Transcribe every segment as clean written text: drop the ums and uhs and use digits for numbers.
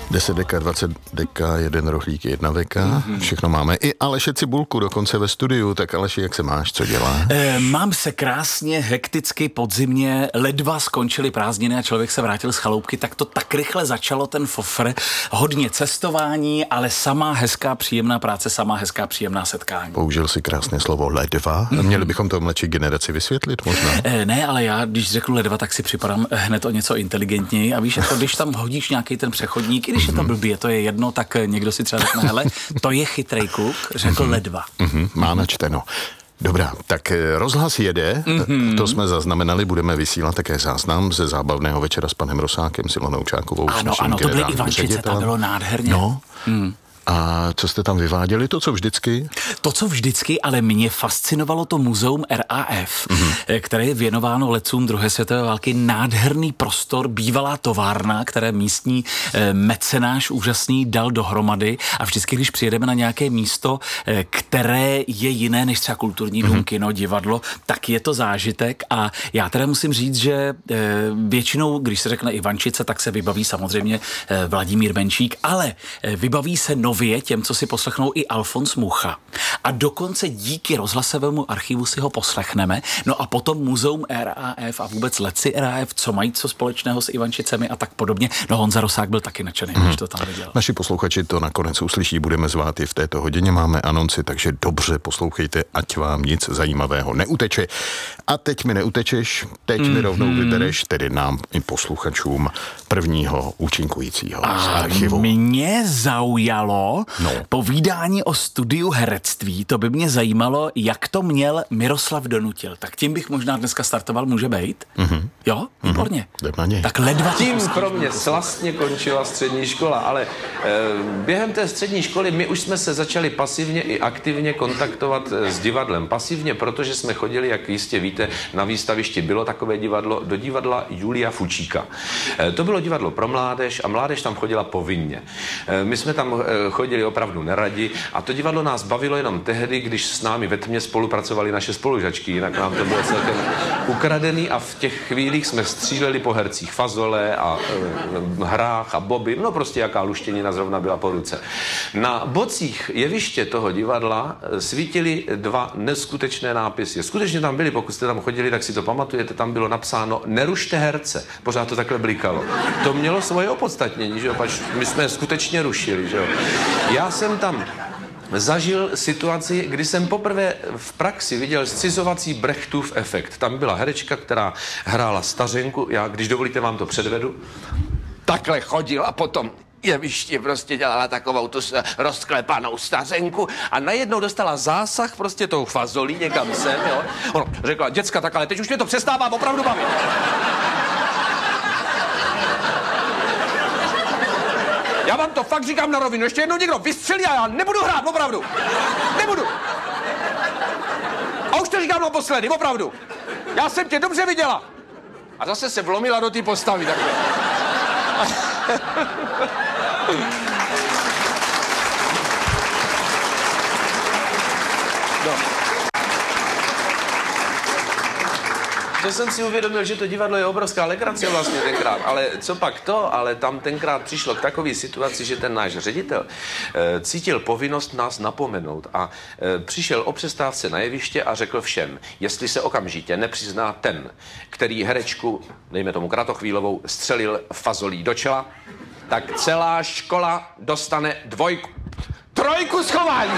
10 deka, 20 deka, 1 rohlík, 1 veka, všechno máme. I Aleše Cibulku dokonce ve studiu, tak Aleši, jak se máš, co dělá? Mám se krásně, hekticky, podzimně, ledva skončily prázdniny a člověk se vrátil z chaloupky, tak to tak rychle začalo ten fofr, hodně cestování, ale samá hezká, příjemná práce, samá hezká, příjemná setkání. Použil si krásné slovo ledva, měli bychom to mladší generaci vysvětlit možná? Ne, ale já, když řeknu ledva, tak si připadám hned o něco inteligentněji a víš, jako když tam hodíš nějaký ten přechodník, i když je to blbě, to je jedno, tak někdo si třeba řekne, hele, to je chytrý kluk, řekl ledva. Má načteno. Dobrá, tak rozhlas jede, to jsme zaznamenali, budeme vysílat také záznam ze zábavného večera s panem Rosákem, Silonou Čákovou. Ano, to byly Ivančice, to bylo nádherně. No. A co jste tam vyváděli? To, co vždycky? To, co vždycky, ale mě fascinovalo to muzeum RAF, které je věnováno letcům druhé světové války. Nádherný prostor, bývalá továrna, které místní mecenáš úžasný dal dohromady a vždycky, když přijedeme na nějaké místo, které je jiné než třeba kulturní dům, kino, divadlo, tak je to zážitek a já teda musím říct, že většinou, když se řekne Ivančice, tak se vybaví samozřejmě Vladimír Benčík, ale vybaví se nově těm, co si poslechnou i Alfons Mucha. A dokonce díky rozhlasovému archivu si ho poslechneme. No a potom muzeum RAF a vůbec letci RAF, co mají co společného s Ivančicemi a tak podobně. No Honza Rosák byl taky nadšený, když to tam viděl. Naši posluchači to nakonec uslyší, budeme zvát i v této hodině, máme anonci, takže dobře poslouchejte, ať vám nic zajímavého neuteče. A teď mi neutečeš, teď mi rovnou vybereš, tedy nám i posluchačům, prvního účinkujícího z archivu. Mě zaujalo povídání o studiu herectví. To by mě zajímalo, jak to měl Miroslav Donutil. Tak tím bych možná dneska startoval, může být? Jo? Výborně. Tak ledva. Tím pro mě slastně končila střední škola, ale během té střední školy my už jsme se začali pasivně i aktivně kontaktovat s divadlem. Pasivně, protože jsme chodili, jak jistě víte, na výstavišti bylo takové divadlo, do divadla Julia Fučíka. To bylo divadlo pro mládež a mládež tam chodila povinně. My jsme tam chodili opravdu neradi a to divadlo nás bavilo jenom tehdy, když s námi ve tmě spolupracovali naše spolužačky, jinak nám to bylo celkem ukradený a v těch chvílích jsme stříleli po hercích fazole a hrách a boby, no prostě jaká luštěnina zrovna byla po ruce. Na bocích jeviště toho divadla svítily 2 neskutečné nápisy. Skutečně tam byly, pokud jste tam chodili, tak si to pamatujete, tam bylo napsáno nerušte herce. Pořád to takhle blikalo. To mělo svoje opodstatnění, že jo, pač my jsme skutečně rušili, že jo. Já jsem tam zažil situaci, kdy jsem poprvé v praxi viděl scizovací Brechtův efekt. Tam byla herečka, která hrála stařenku, já, když dovolíte, vám to předvedu, takhle chodila potom jevišti, prostě dělala takovou tu rozklepanou stařenku a najednou dostala zásah prostě tou fazolí někam sem, jo. Ono řekla, děcka, tak ale teď už mě to přestává opravdu bavit. Já vám to fakt říkám na rovinu, ještě jednou někdo vystřelí a já nebudu hrát, opravdu. Nebudu. A už to říkám naposledy, opravdu. Já jsem tě dobře viděla. A zase se vlomila do té postavy, takhle. No. To jsem si uvědomil, že to divadlo je obrovská legrace vlastně tenkrát, ale co pak to, ale tam tenkrát přišlo k takové situaci, že ten náš ředitel cítil povinnost nás napomenout a přišel o přestávce na jeviště a řekl všem, jestli se okamžitě nepřizná ten, který herečku, dejme tomu Kratochvílovou, střelil fazolí do čela, tak celá škola dostane 2, 3 schování.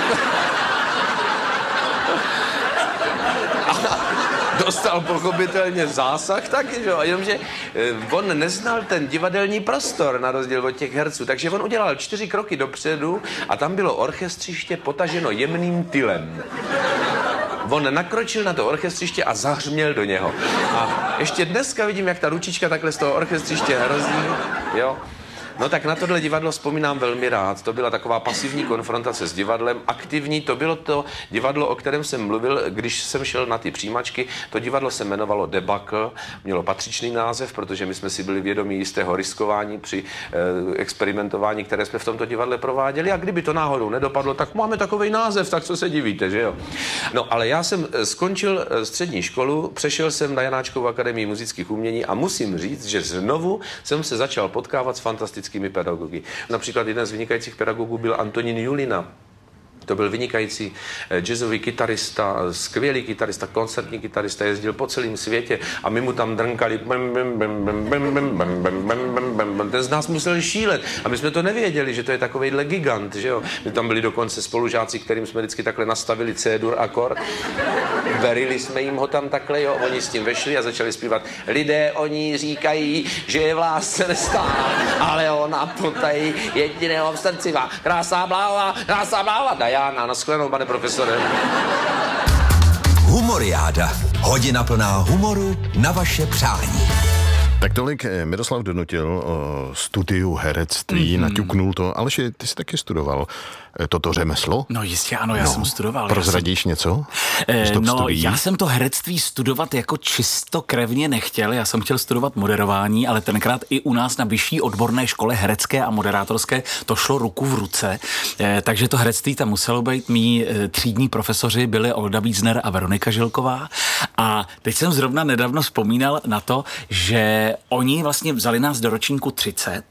Dostal pochopitelně zásah taky, že? Jenomže on neznal ten divadelní prostor na rozdíl od těch herců, takže on udělal 4 kroky dopředu a tam bylo orchestřiště potaženo jemným tylem. On nakročil na to orchestřiště a zahřměl do něho. A ještě dneska vidím, jak ta ručička takhle z toho orchestřiště hrozí, jo. No tak na tohle divadlo vzpomínám velmi rád. To byla taková pasivní konfrontace s divadlem. Aktivní, to bylo to divadlo, o kterém jsem mluvil, když jsem šel na ty přijímačky. To divadlo se jmenovalo Debakl, mělo patřičný název, protože my jsme si byli vědomí jistého riskování při experimentování, které jsme v tomto divadle prováděli. A kdyby to náhodou nedopadlo, tak máme takový název, tak co se divíte, že jo? No, ale já jsem skončil střední školu, přešel jsem na Janáčkovu akademii muzických umění a musím říct, že znovu jsem se začal potkávat s fantastickým fantastickými pedagogy. Například jeden z vynikajících pedagogů byl Antonín Julina. To byl vynikající jazzový kytarista, skvělý kytarista, koncertní kytarista, jezdil po celém světě a my mu tam drnkali. Ten z nás musel šílet a my jsme to nevěděli, že to je takovejhle gigant, že jo. My tam byli dokonce spolužáci, kterým jsme vždycky takhle nastavili C-dur akord. Verili jsme jim ho tam takhle, jo. Oni s tím vešli a začali zpívat. Lidé oni říkají, že je v lásce nestá, ale ona potají jediného v srdci má. Krásná bláva, Diana, na shledanou, pane profesore. Humoriáda. Hodina plná humoru na vaše přání. Tak tolik Miroslav Donutil o studiu herectví, naťuknul to. Aleši, ty jsi taky studoval toto řemeslo? No jistě ano, já jsem studoval. Prozradíš něco? Já jsem to herectví studovat jako čistokrevně nechtěl, já jsem chtěl studovat moderování, ale tenkrát i u nás na vyšší odborné škole herecké a moderátorské to šlo ruku v ruce, takže to herectví tam muselo být. Mí třídní profesoři byli Olda Vízner a Veronika Žilková a teď jsem zrovna nedávno vzpomínal na to, že oni vlastně vzali nás do ročníku 30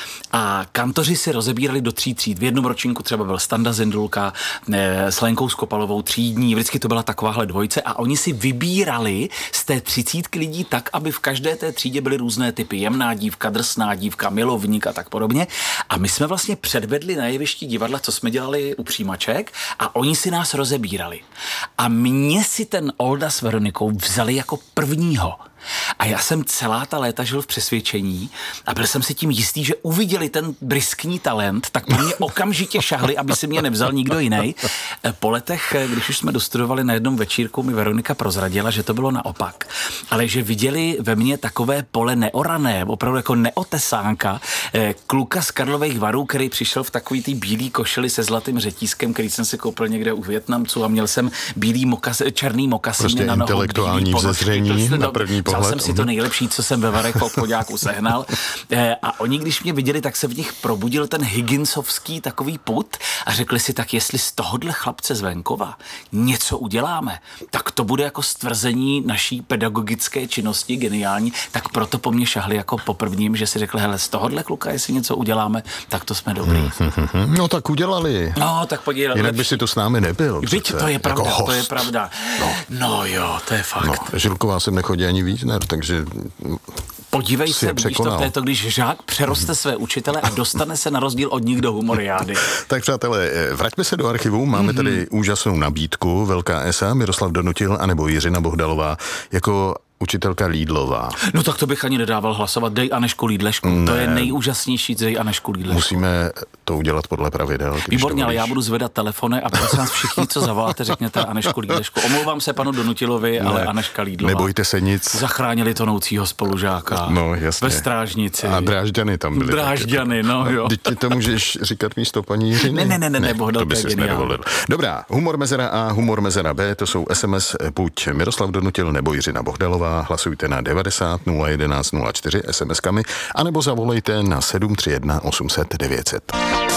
a kantoři si rozebírali do 3 tříd. V jednom ročníku třeba byl Standa Zindulka s Lenkou Skopalovou třídní, vždycky to byla takováhle dvojice a oni si vybírali z té 30 lidí tak, aby v každé té třídě byly různé typy. Jemná dívka, drsná dívka, milovník a tak podobně. A my jsme vlastně předvedli na jevišti divadla, co jsme dělali u přijímaček a oni si nás rozebírali. A mě si ten Olda s Veronikou vzali jako prvního. A já jsem celá ta léta žil v přesvědčení a byl jsem si tím jistý, že uviděli ten bryskní talent, tak po mě okamžitě šahli, aby si mě nevzal nikdo jiný. Po letech, když už jsme dostudovali na jednom večírku, mi Veronika prozradila, že to bylo naopak. Ale že viděli ve mně takové pole neorané, opravdu jako neotesánka, kluka z Karlových Varů, který přišel v takový tý bílý košili se zlatým řetízkem, který jsem si koupil někde u Vietnamců a měl jsem černý mokasíny prostě na nohou. Intelektuální vzezření na první pohled. Vzal jsem si to nejlepší, co jsem ve Varech v obchodáku sehnal. A oni, když mě viděli, tak se v nich probudil ten Higginsovský takový pud a řekli si, tak jestli z tohohle chlapce z venkova něco uděláme, tak to bude jako stvrzení naší pedagogické činnosti geniální, tak proto po mně šahli jako po prvním, že si řekli, hele, z tohohle kluka, jestli něco uděláme, tak to jsme dobrý. No tak udělali. No tak podívej. Jinak by si to s námi nebyl. Víte, to je pravda, jako to je pravda. No jo, to je fakt. No, Žilková sem nechodí ani Vízner, takže podívej se, když žák přeroste své učitele a dostane se na rozdíl od nich do humoriády. Tak přátelé, vraťme se do archivu, máme tady úžasnou nabídku, Velká SA, Miroslav Donutil anebo Jiřina Bohdalová jako učitelka Lídlová. No tak to bych ani nedával hlasovat. Dej Anešku Lídlešku. Ne. To je nejúžasnější, dej Anešku Lídlešku. Musíme to udělat podle pravidel. Výborně, ale já budu zvedat telefony a prosím vás všichni, co zavoláte, řekněte Anešku Lídlešku. Omlouvám se panu Donutilovi, ale Aneška Lídlová. Nebojte se nic. Zachránili tonoucího spolužáka. No, jasně. Ve Strážnici. A Drážďany tam byly. Drážďany, no jo. Teď to můžeš říkat místo paní Jiřiny? Ne, Bohdal, to by si nedovolil. Dobrá, humor mezera A, humor mezera B, to jsou SMS buď Miroslav Donutil nebo Jiřina Bohdalová. Hlasujte na 90 011 04 SMS-kami, anebo zavolejte na 731 800 900.